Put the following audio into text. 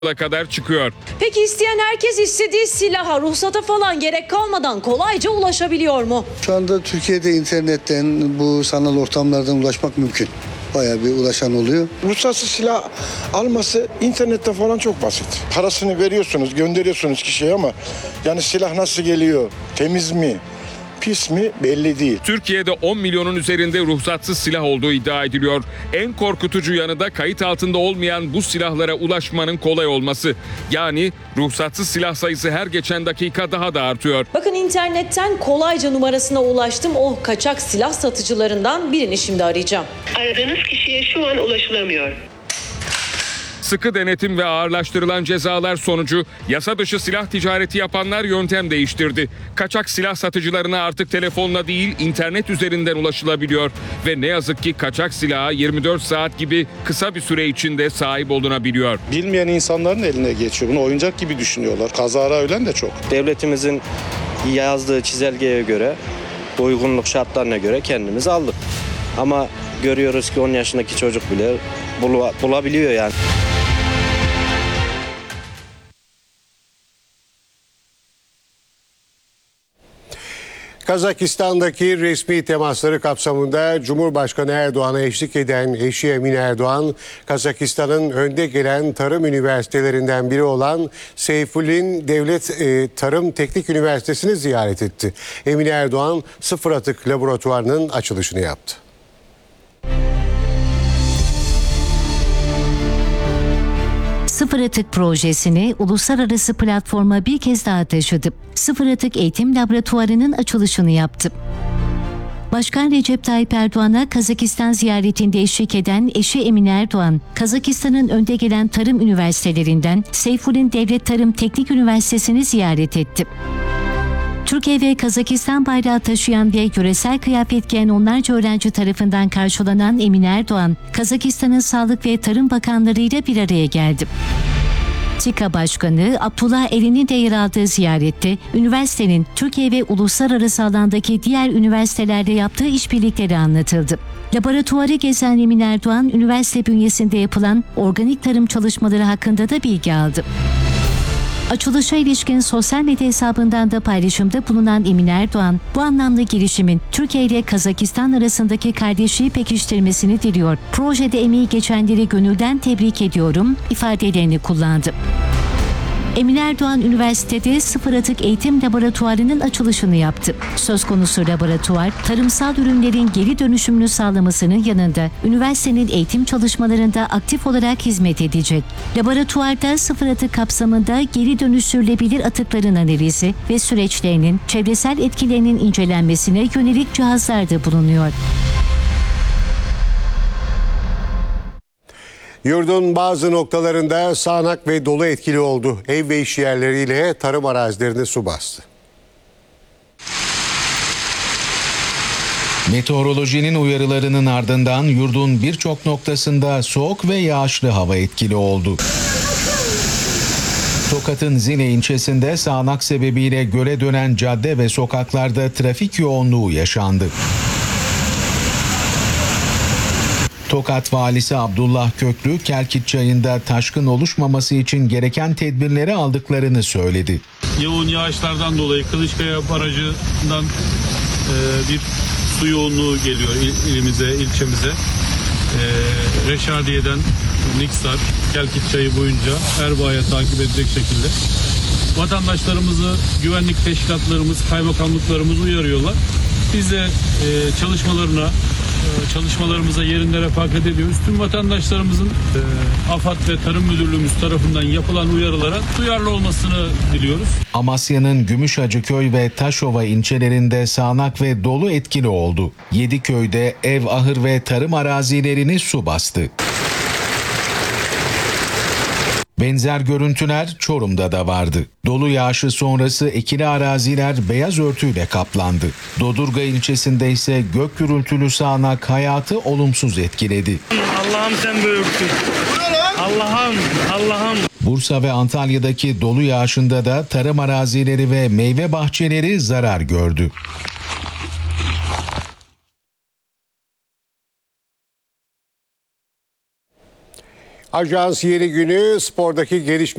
kadar çıkıyor. Peki isteyen herkes istediği silaha, ruhsata falan gerek kalmadan kolayca ulaşabiliyor mu? Şu anda Türkiye'de internetten, bu sanal ortamlardan ulaşmak mümkün. Bayağı bir ulaşan oluyor. Ruhsatsız silah alması internette falan çok basit. Parasını veriyorsunuz, gönderiyorsunuz kişiye ama yani silah nasıl geliyor, temiz mi, pis mi belli değil. Türkiye'de 10 milyonun üzerinde ruhsatsız silah olduğu iddia ediliyor. En korkutucu yanı da kayıt altında olmayan bu silahlara ulaşmanın kolay olması. Yani ruhsatsız silah sayısı her geçen dakika daha da artıyor. Bakın internetten kolayca numarasına ulaştım. O kaçak silah satıcılarından birini şimdi arayacağım. Aradığınız kişiye şu an ulaşılamıyor. Sıkı denetim ve ağırlaştırılan cezalar sonucu yasa dışı silah ticareti yapanlar yöntem değiştirdi. Kaçak silah satıcılarına artık telefonla değil internet üzerinden ulaşılabiliyor. Ve ne yazık ki kaçak silaha 24 saat gibi kısa bir süre içinde sahip olunabiliyor. Bilmeyen insanların eline geçiyor. Bunu oyuncak gibi düşünüyorlar. Kazara ölen de çok. Devletimizin yazdığı çizelgeye göre, uygunluk şartlarına göre kendimiz aldık. Ama görüyoruz ki 10 yaşındaki çocuk bile bulabiliyor yani. Kazakistan'daki resmi temasları kapsamında Cumhurbaşkanı Erdoğan'a eşlik eden eşi Emine Erdoğan, Kazakistan'ın önde gelen tarım üniversitelerinden biri olan Seyfulin Devlet Tarım Teknik Üniversitesi'ni ziyaret etti. Emine Erdoğan, sıfır atık laboratuvarının açılışını yaptı. Sıfır Atık projesini uluslararası platforma bir kez daha taşıdı. Sıfır Atık Eğitim Laboratuvarı'nın açılışını yaptı. Başkan Recep Tayyip Erdoğan'a Kazakistan ziyaretinde eşlik eden eşi Emine Erdoğan, Kazakistan'ın önde gelen tarım üniversitelerinden Seyfulin Devlet Tarım Teknik Üniversitesi'ni ziyaret etti. Türkiye ve Kazakistan bayrağı taşıyan ve yöresel kıyafet giyen onlarca öğrenci tarafından karşılanan Emine Erdoğan, Kazakistan'ın Sağlık ve Tarım Bakanları ile bir araya geldi. TİKA Başkanı Abdullah Eren'in de yer aldığı ziyarette, üniversitenin Türkiye ve uluslararası alandaki diğer üniversitelerle yaptığı işbirlikleri anlatıldı. Laboratuvarı gezen Emine Erdoğan, üniversite bünyesinde yapılan organik tarım çalışmaları hakkında da bilgi aldı. Açılışa ilişkin sosyal medya hesabından da paylaşımda bulunan Emine Erdoğan, bu anlamda girişimin Türkiye ile Kazakistan arasındaki kardeşliği pekiştirmesini diliyor. Projede emeği geçenleri gönülden tebrik ediyorum ifadelerini kullandı. Emine Erdoğan üniversitede Sıfır Atık Eğitim Laboratuvarı'nın açılışını yaptı. Söz konusu laboratuvar, tarımsal ürünlerin geri dönüşümünü sağlamasının yanında üniversitenin eğitim çalışmalarında aktif olarak hizmet edecek. Laboratuvarda sıfır atık kapsamında geri dönüştürülebilir atıkların analizi ve süreçlerinin çevresel etkilerinin incelenmesine yönelik cihazlar da bulunuyor. Yurdun bazı noktalarında sağanak ve dolu etkili oldu. Ev ve iş yerleriyle tarım arazilerini su bastı. Meteorolojinin uyarılarının ardından yurdun birçok noktasında soğuk ve yağışlı hava etkili oldu. Tokat'ın Zile ilçesinde sağanak sebebiyle göle dönen cadde ve sokaklarda trafik yoğunluğu yaşandı. Tokat Valisi Abdullah Köklü, Kelkit Çayı'nda taşkın oluşmaması için gereken tedbirleri aldıklarını söyledi. Yoğun yağışlardan dolayı Kılıçkaya Barajı'ndan bir su yoğunluğu geliyor ilimize, ilçemize. Reşadiye'den Niksar, Kelkit Çayı boyunca Erbaa'ya takip edecek şekilde. Vatandaşlarımızı güvenlik teşkilatlarımız, kaymakamlıklarımız uyarıyorlar. Biz de çalışmalarımıza yerinde refakat ediyoruz. Tüm vatandaşlarımızın AFAD ve Tarım Müdürlüğümüz tarafından yapılan uyarılara duyarlı olmasını diliyoruz. Amasya'nın Gümüşhacıköy ve Taşova ilçelerinde sağanak ve dolu etkili oldu. 7 köyde ev, ahır ve tarım arazilerini su bastı. Benzer görüntüler Çorum'da da vardı. Dolu yağışı sonrası ekili araziler beyaz örtüyle kaplandı. Dodurga ilçesinde ise gök gürültülü sağanak hayatı olumsuz etkiledi. Allah'ım sen büyüksün. Allah'ım. Bursa ve Antalya'daki dolu yağışında da tarım arazileri ve meyve bahçeleri zarar gördü. Ajans Yeni Günü spordaki gelişme